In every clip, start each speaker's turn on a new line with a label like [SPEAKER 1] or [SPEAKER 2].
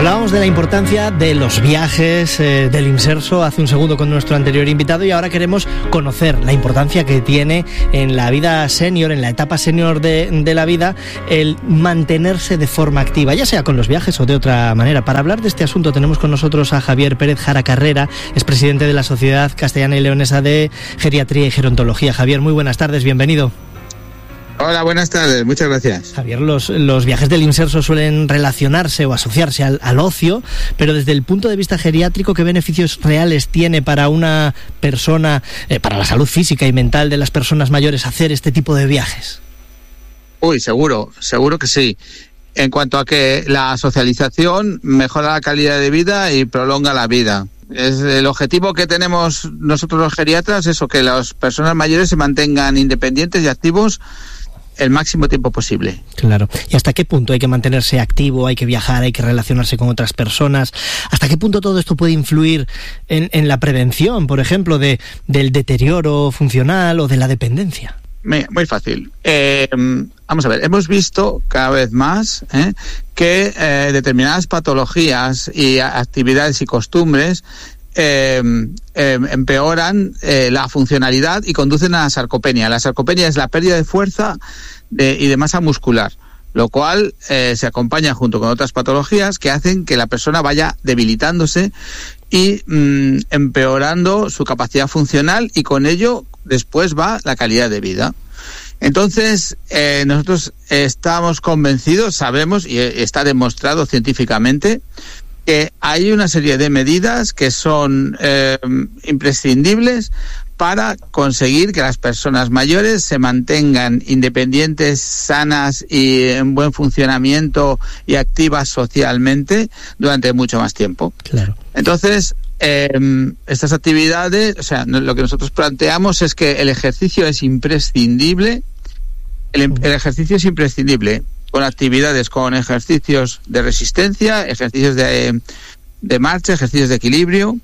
[SPEAKER 1] Hablábamos de la importancia de los viajes, del inserso hace un segundo con nuestro anterior invitado, y ahora queremos conocer la importancia que tiene en la vida senior, en la etapa senior de la vida, el mantenerse de forma activa, ya sea con los viajes o de otra manera. Para hablar de este asunto tenemos con nosotros a Javier Pérez Jara Carrera, es presidente de la Sociedad Castellana y Leonesa de Geriatría y Gerontología. Javier, muy buenas tardes, bienvenido.
[SPEAKER 2] Hola, buenas tardes, muchas gracias.
[SPEAKER 1] Javier, los viajes del inserso suelen relacionarse o asociarse al ocio, pero desde el punto de vista geriátrico, ¿qué beneficios reales tiene para una persona, para la salud física y mental de las personas mayores, hacer este tipo de viajes?
[SPEAKER 2] Uy, seguro que sí. En cuanto a que la socialización mejora la calidad de vida y prolonga la vida. Es el objetivo que tenemos nosotros los geriatras, eso, que las personas mayores se mantengan independientes y activos el máximo tiempo posible.
[SPEAKER 1] Claro. ¿Y hasta qué punto hay que mantenerse activo, hay que viajar, hay que relacionarse con otras personas? ¿Hasta qué punto todo esto puede influir en la prevención, por ejemplo, del deterioro funcional o de la dependencia?
[SPEAKER 2] Muy fácil. Vamos a ver, hemos visto cada vez más que determinadas patologías y actividades y costumbres empeoran la funcionalidad y conducen a la sarcopenia. La sarcopenia es la pérdida de fuerza y de masa muscular, lo cual se acompaña junto con otras patologías que hacen que la persona vaya debilitándose y empeorando su capacidad funcional, y con ello después va la calidad de vida. Entonces, nosotros estamos convencidos, sabemos y está demostrado científicamente que hay una serie de medidas que son imprescindibles para conseguir que las personas mayores se mantengan independientes, sanas y en buen funcionamiento y activas socialmente durante mucho más tiempo.
[SPEAKER 1] Claro. Entonces,
[SPEAKER 2] estas actividades, o sea, lo que nosotros planteamos es que el ejercicio es imprescindible. El ejercicio es imprescindible, con actividades, con ejercicios de resistencia, ejercicios de marcha, ejercicios de equilibrio,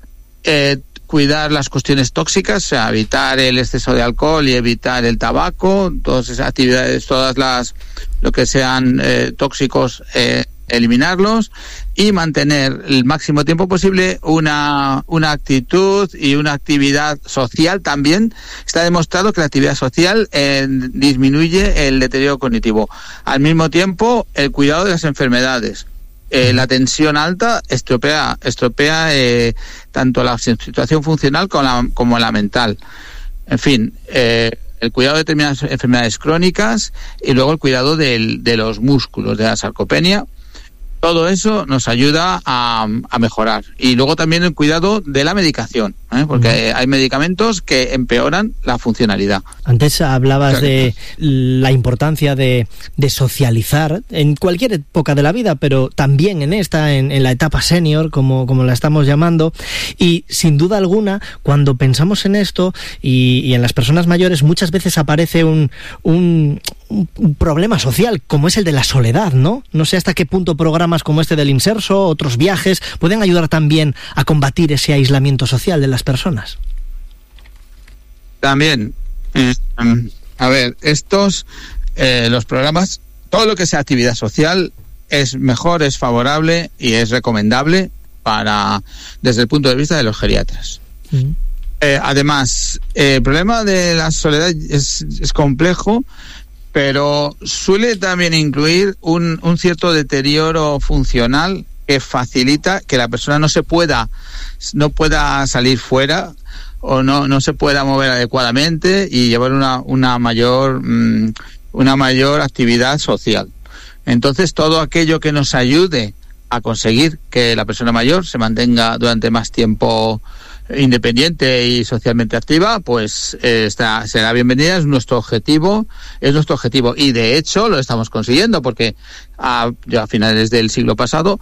[SPEAKER 2] cuidar las cuestiones tóxicas, o sea, evitar el exceso de alcohol y evitar el tabaco, todas esas actividades, lo que sean tóxicos, eliminarlos, y mantener el máximo tiempo posible una actitud y una actividad social también. Está demostrado que la actividad social disminuye el deterioro cognitivo. Al mismo tiempo, el cuidado de las enfermedades. La tensión alta estropea tanto la situación funcional como la mental. En fin, el cuidado de determinadas enfermedades crónicas y luego el cuidado de los músculos, de la sarcopenia. Todo eso nos ayuda a mejorar. Y luego también el cuidado de la medicación, porque hay medicamentos que empeoran la funcionalidad.
[SPEAKER 1] Antes hablabas de la importancia de socializar en cualquier época de la vida, pero también en la etapa senior, como la estamos llamando. Y sin duda alguna, cuando pensamos en esto y en las personas mayores, muchas veces aparece un problema social, como es el de la soledad, ¿no? No sé hasta qué punto programas como este del inserso, otros viajes, pueden ayudar también a combatir ese aislamiento social de las personas.
[SPEAKER 2] También, a ver, los programas, todo lo que sea actividad social es mejor, es favorable y es recomendable desde el punto de vista de los geriatras. Además, el problema de la soledad es complejo, pero suele también incluir un cierto deterioro funcional que facilita que la persona no pueda salir fuera o no se pueda mover adecuadamente y llevar una mayor actividad social. Entonces, todo aquello que nos ayude a conseguir que la persona mayor se mantenga durante más tiempo independiente y socialmente activa, pues será bienvenida, es nuestro objetivo, y de hecho lo estamos consiguiendo, porque ya a finales del siglo pasado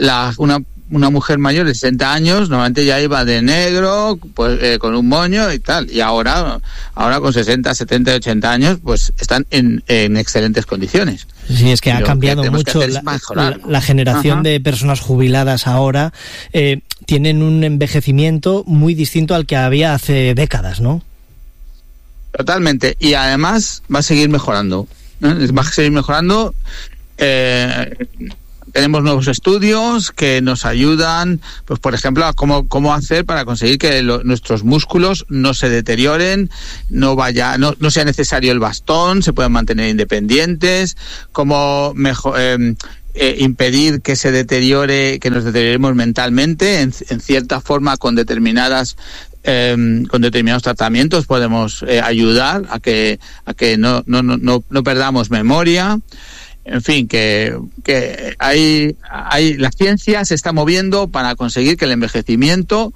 [SPEAKER 2] una mujer mayor de 60 años normalmente ya iba de negro, pues con un moño y tal, y ahora con 60, 70, 80 años pues están en excelentes condiciones.
[SPEAKER 1] Sí, es que ha cambiado mucho la generación de personas jubiladas ahora. Tienen un envejecimiento muy distinto al que había hace décadas, ¿no?
[SPEAKER 2] Totalmente, y además va a seguir mejorando. Va a seguir mejorando. tenemos nuevos estudios que nos ayudan, pues por ejemplo, a cómo hacer para conseguir que nuestros músculos no se deterioren, no sea necesario el bastón, se puedan mantener independientes, cómo mejor impedir que se deteriore, que nos deterioremos mentalmente, en cierta forma con determinados tratamientos podemos ayudar a que no perdamos memoria. En fin, que la ciencia se está moviendo para conseguir que el envejecimiento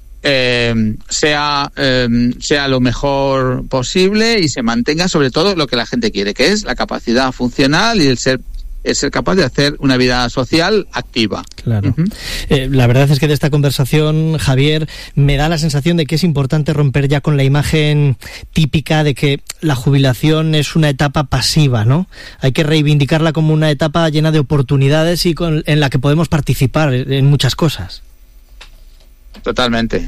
[SPEAKER 2] sea lo mejor posible y se mantenga sobre todo lo que la gente quiere, que es la capacidad funcional y el ser capaz de hacer una vida social activa.
[SPEAKER 1] Claro. La verdad es que de esta conversación, Javier, me da la sensación de que es importante romper ya con la imagen típica de que la jubilación es una etapa pasiva, ¿no? Hay que reivindicarla como una etapa llena de oportunidades y en la que podemos participar en muchas cosas.
[SPEAKER 2] Totalmente.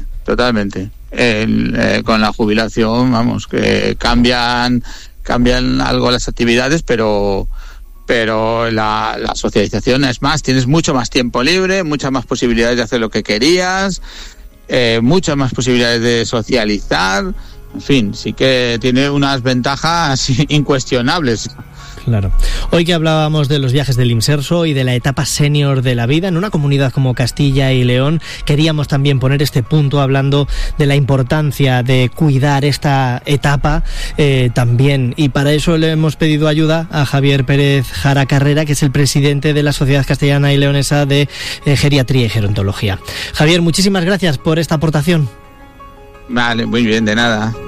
[SPEAKER 2] Con la jubilación, vamos, que cambian algo las actividades, pero la socialización es más, tienes mucho más tiempo libre, muchas más posibilidades de hacer lo que querías, muchas más posibilidades de socializar, en fin, sí que tiene unas ventajas incuestionables.
[SPEAKER 1] Claro. Hoy que hablábamos de los viajes del Imserso y de la etapa senior de la vida en una comunidad como Castilla y León, queríamos también poner este punto hablando de la importancia de cuidar esta etapa también, y para eso le hemos pedido ayuda a Javier Pérez Jara Carrera, que es el presidente de la Sociedad Castellana y Leonesa de Geriatría y Gerontología. Javier, muchísimas gracias por esta aportación.
[SPEAKER 2] Vale, muy bien, de nada.